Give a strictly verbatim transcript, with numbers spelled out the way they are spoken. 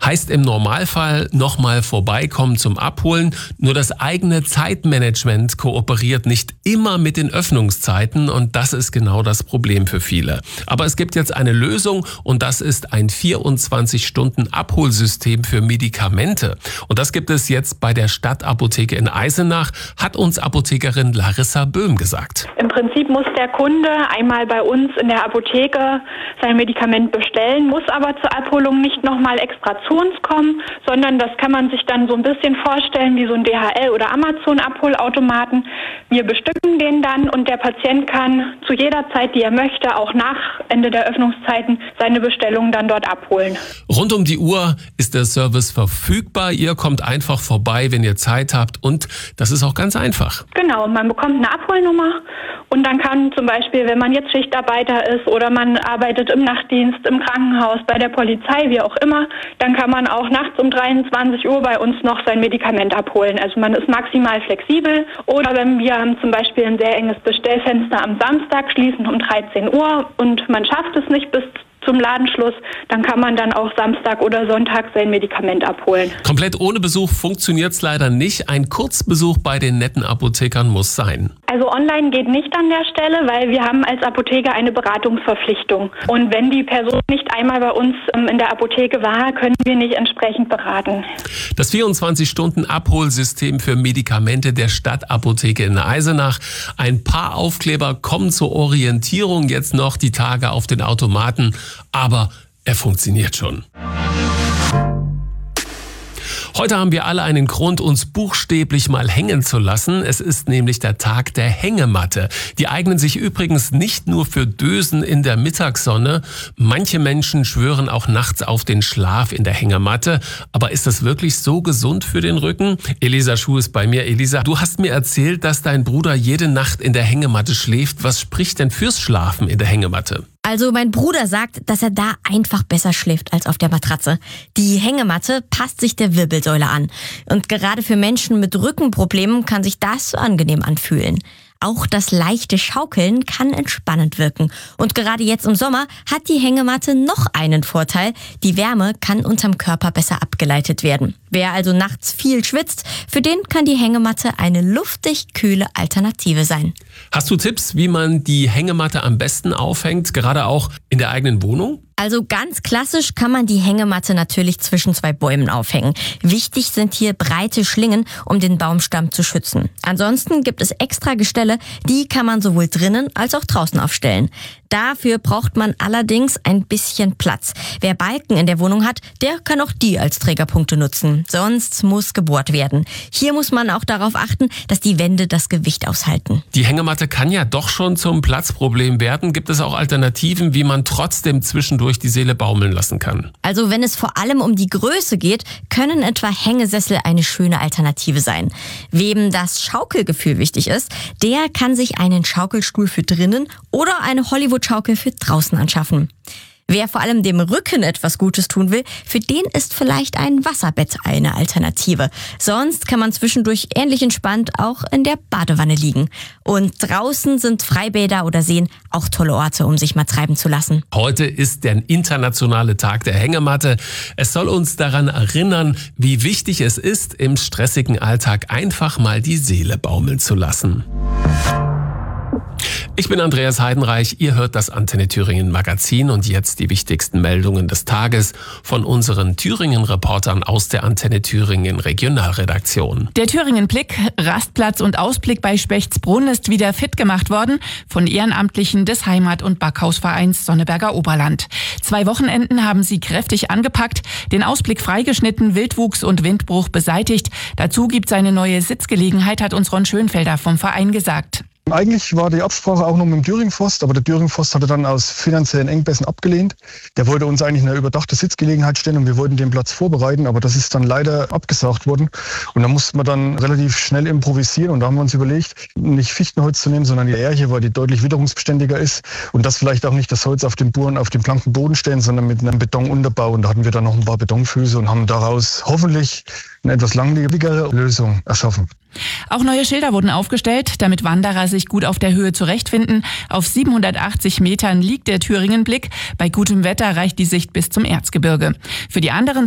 Heißt im Normalfall nochmal vorbeikommen zum Abholen. Nur das eigene Zeitmanagement kooperiert nicht immer mit den Öffnungszeiten und das ist genau das Problem für viele. Aber es gibt jetzt eine Lösung und das ist ein vierundzwanzig Stunden Abholsystem für Medikamente. Und das gibt es jetzt bei der Stadtapotheke in Eisenach, hat uns Apothekerin Larissa Böhm gesagt. Im Prinzip muss der Kunde einmal bei uns in der Apotheke sein Medikament bestellen, muss aber zur Abholung nicht nochmal extra zu uns kommen, sondern das kann man sich dann so ein bisschen vorstellen wie so ein D H L- oder Amazon-Abholautomaten. Wir bestücken den dann und der Patient kann zu jeder Zeit, die er möchte, auch nach Ende der Öffnungszeiten, seine Bestellung dann dort abholen. Rund um die Uhr ist der Service verfügbar. Ihr kommt einfach vorbei, wenn ihr Zeit habt und das ist auch ganz einfach. Genau, man bekommt eine Abholnummer und dann kann zum Beispiel, wenn man jetzt Schichtarbeiter ist oder man arbeitet im Nachtdienst, im Krankenhaus, bei der Polizei, wie auch immer, dann kann man auch nachts um dreiundzwanzig Uhr bei uns noch sein Medikament abholen. Also man ist maximal flexibel. Oder wenn wir haben zum Beispiel ein sehr enges Bestellfenster am Samstag, schließen um dreizehn Uhr und man schafft es nicht bis zum Ladenschluss, dann kann man dann auch Samstag oder Sonntag sein Medikament abholen. Komplett ohne Besuch funktioniert es leider nicht. Ein Kurzbesuch bei den netten Apothekern muss sein. Also online geht nicht an der Stelle, weil wir haben als Apotheker eine Beratungsverpflichtung. Und wenn die Person nicht einmal bei uns in der Apotheke war, können wir nicht entsprechend beraten. Das vierundzwanzig Stunden Abholsystem für Medikamente der Stadtapotheke in Eisenach. Ein paar Aufkleber kommen zur Orientierung jetzt noch die Tage auf den Automaten. Aber er funktioniert schon. Heute haben wir alle einen Grund, uns buchstäblich mal hängen zu lassen. Es ist nämlich der Tag der Hängematte. Die eignen sich übrigens nicht nur für Dösen in der Mittagssonne. Manche Menschen schwören auch nachts auf den Schlaf in der Hängematte. Aber ist das wirklich so gesund für den Rücken? Elisa Schuh ist bei mir. Elisa, du hast mir erzählt, dass dein Bruder jede Nacht in der Hängematte schläft. Was spricht denn fürs Schlafen in der Hängematte? Also mein Bruder sagt, dass er da einfach besser schläft als auf der Matratze. Die Hängematte passt sich der Wirbelsäule an. Und gerade für Menschen mit Rückenproblemen kann sich das so angenehm anfühlen. Auch das leichte Schaukeln kann entspannend wirken. Und gerade jetzt im Sommer hat die Hängematte noch einen Vorteil. Die Wärme kann unterm Körper besser abgeleitet werden. Wer also nachts viel schwitzt, für den kann die Hängematte eine luftig kühle Alternative sein. Hast du Tipps, wie man die Hängematte am besten aufhängt, gerade auch in der eigenen Wohnung? Also ganz klassisch kann man die Hängematte natürlich zwischen zwei Bäumen aufhängen. Wichtig sind hier breite Schlingen, um den Baumstamm zu schützen. Ansonsten gibt es extra Gestelle, die kann man sowohl drinnen als auch draußen aufstellen. Dafür braucht man allerdings ein bisschen Platz. Wer Balken in der Wohnung hat, der kann auch die als Trägerpunkte nutzen. Sonst muss gebohrt werden. Hier muss man auch darauf achten, dass die Wände das Gewicht aushalten. Die Hängematte kann ja doch schon zum Platzproblem werden. Gibt es auch Alternativen, wie man trotzdem zwischendurch die Seele baumeln lassen kann? Also wenn es vor allem um die Größe geht, können etwa Hängesessel eine schöne Alternative sein. Wem das Schaukelgefühl wichtig ist, der kann sich einen Schaukelstuhl für drinnen oder eine Hollywood-Schaukel für draußen anschaffen. Wer vor allem dem Rücken etwas Gutes tun will, für den ist vielleicht ein Wasserbett eine Alternative. Sonst kann man zwischendurch ähnlich entspannt auch in der Badewanne liegen. Und draußen sind Freibäder oder Seen auch tolle Orte, um sich mal treiben zu lassen. Heute ist der internationale Tag der Hängematte. Es soll uns daran erinnern, wie wichtig es ist, im stressigen Alltag einfach mal die Seele baumeln zu lassen. Ich bin Andreas Heidenreich, ihr hört das Antenne Thüringen Magazin und jetzt die wichtigsten Meldungen des Tages von unseren Thüringen-Reportern aus der Antenne Thüringen Regionalredaktion. Der Thüringen-Blick, Rastplatz und Ausblick bei Spechtsbrunn ist wieder fit gemacht worden von Ehrenamtlichen des Heimat- und Backhausvereins Sonneberger Oberland. Zwei Wochenenden haben sie kräftig angepackt, den Ausblick freigeschnitten, Wildwuchs und Windbruch beseitigt. Dazu gibt es eine neue Sitzgelegenheit, hat uns Ron Schönfelder vom Verein gesagt. Eigentlich war die Absprache auch noch mit dem Thüringen-Forst, aber der Thüringen-Forst hatte dann aus finanziellen Engpässen abgelehnt. Der wollte uns eigentlich eine überdachte Sitzgelegenheit stellen und wir wollten den Platz vorbereiten, aber das ist dann leider abgesagt worden. Und da mussten wir dann relativ schnell improvisieren und da haben wir uns überlegt, nicht Fichtenholz zu nehmen, sondern die Lärche, weil die deutlich witterungsbeständiger ist und das vielleicht auch nicht das Holz auf den Buren, auf den blanken Boden stellen, sondern mit einem Betonunterbau. Und da hatten wir dann noch ein paar Betonfüße und haben daraus hoffentlich eine etwas langlebigere Lösung erschaffen. Auch neue Schilder wurden aufgestellt, damit Wanderer sich gut auf der Höhe zurechtfinden. Auf siebenhundertachtzig Metern liegt der Thüringen-Blick. Bei gutem Wetter reicht die Sicht bis zum Erzgebirge. Für die anderen